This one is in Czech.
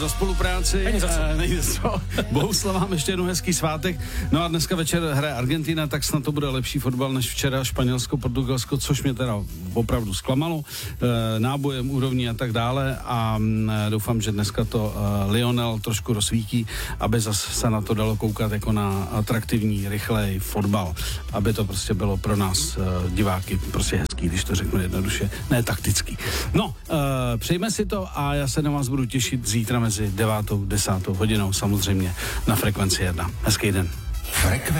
za spolupráci. Není za co. Bohuslav, mám ještě jednou hezký svátek. No a dneska večer hraje Argentina, tak snad to bude lepší fotbal než včera Španělsko, Portugalsko, což mě teda opravdu zklamalo. Nábojem, úrovní a tak dále a doufám, že dneska to Lionel trošku rozsvítí, aby zase se na to dalo koukat jako na atraktivní, rychlej fotbal. Aby to prostě bylo pro nás diváky prostě hezký, když to řeknu jednoduše, ne taktický. No, přejme si to a já se na vás budu těšit zítra mezi 9. a 10. hodinou samozřejmě na Frekvenci 1. Hezký den.